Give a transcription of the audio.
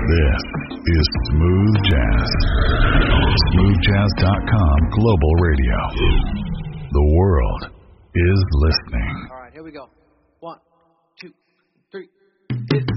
This is Smooth Jazz. SmoothJazz.com Global Radio. The world is listening. All right, here we go. 1, 2, 3.